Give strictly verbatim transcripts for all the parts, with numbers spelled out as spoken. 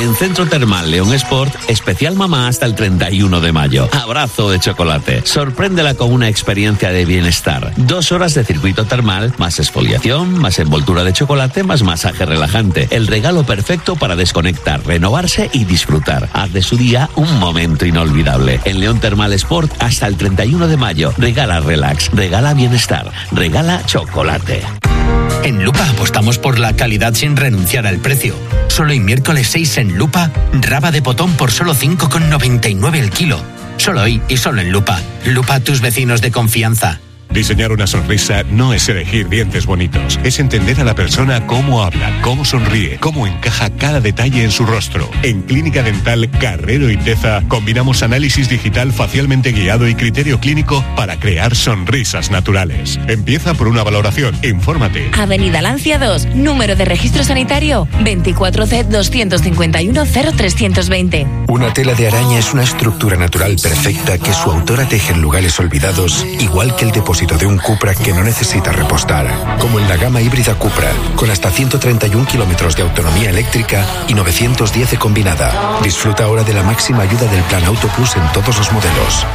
En Centro Termal León Sport, especial mamá hasta el treinta y uno de mayo. Abrazo de chocolate. Sorpréndela con una experiencia de bienestar. Dos horas de circuito termal, más exfoliación, más envoltura de chocolate, más masaje relajante. El regalo perfecto para desconectar, renovarse y disfrutar. Haz de su día un momento inolvidable. En León Termal Sport hasta el treinta y uno de mayo. Regala relax, regala bienestar, regala chocolate. En Lupa apostamos por la calidad sin renunciar al precio. Solo hoy miércoles seis en Lupa, raba de potón por solo cinco con noventa y nueve el kilo. Solo hoy y solo en Lupa. Lupa, tus vecinos de confianza. Diseñar una sonrisa no es elegir dientes bonitos, es entender a la persona cómo habla, cómo sonríe, cómo encaja cada detalle en su rostro. En Clínica Dental Carrero y Teza combinamos análisis digital facialmente guiado y criterio clínico para crear sonrisas naturales. Empieza por una valoración, infórmate. Avenida Lancia dos, número de registro sanitario veinticuatro C doscientos cincuenta y uno cero trescientos veinte. Una tela de araña es una estructura natural perfecta que su autora teje en lugares olvidados, igual que el depósito de un Cupra que no necesita repostar, como en la gama híbrida Cupra, con hasta ciento treinta y uno kilómetros de autonomía eléctrica y novecientos diez de combinada. Disfruta ahora de la máxima ayuda del Plan Auto Plus en todos los modelos.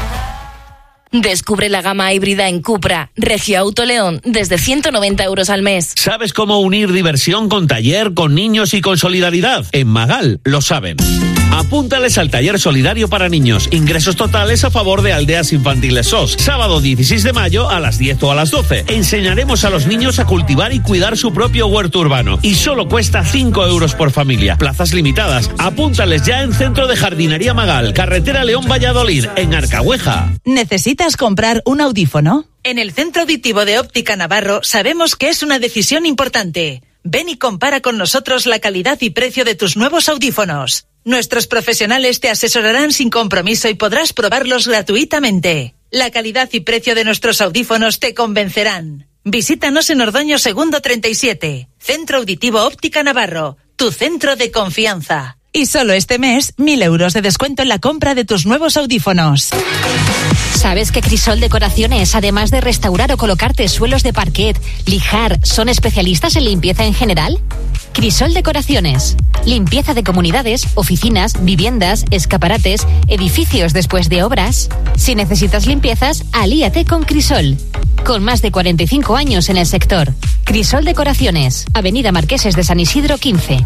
Descubre la gama híbrida en Cupra, Regio Auto León, desde ciento noventa euros al mes. ¿Sabes cómo unir diversión con taller, con niños y con solidaridad? En Magal lo saben. Apúntales al taller solidario para niños. Ingresos totales a favor de Aldeas Infantiles S O S. Sábado dieciséis de mayo a las diez o a las doce. Enseñaremos a los niños a cultivar y cuidar su propio huerto urbano. Y solo cuesta cinco euros por familia. Plazas limitadas. Apúntales ya en Centro de Jardinería Magal, Carretera León Valladolid, en Arcahueja. ¿Necesitas comprar un audífono? En el Centro Auditivo de Óptica Navarro sabemos que es una decisión importante. Ven y compara con nosotros la calidad y precio de tus nuevos audífonos. Nuestros profesionales te asesorarán sin compromiso y podrás probarlos gratuitamente. La calidad y precio de nuestros audífonos te convencerán. Visítanos en Ordoño Segundo treinta y siete. Centro Auditivo Óptica Navarro, tu centro de confianza. Y solo este mes, mil euros de descuento en la compra de tus nuevos audífonos. ¿Sabes que Crisol Decoraciones, además de restaurar o colocarte suelos de parquet, lijar, son especialistas en limpieza en general? Crisol Decoraciones. Limpieza de comunidades, oficinas, viviendas, escaparates, edificios después de obras. Si necesitas limpiezas, alíate con Crisol. Con más de cuarenta y cinco años en el sector. Crisol Decoraciones. Avenida Marqueses de San Isidro quince.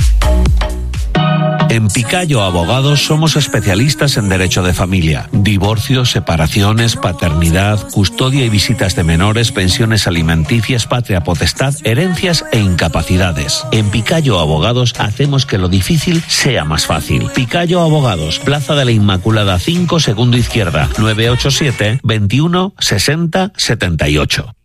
En Picayo Abogados somos especialistas en derecho de familia, divorcios, separaciones, paternidad, custodia y visitas de menores, pensiones alimenticias, patria potestad, herencias e incapacidades. En Picayo Abogados hacemos que lo difícil sea más fácil. Picayo Abogados, Plaza de la Inmaculada cinco, segundo izquierda, nueve ocho siete, veintiuno, sesenta, setenta y ocho.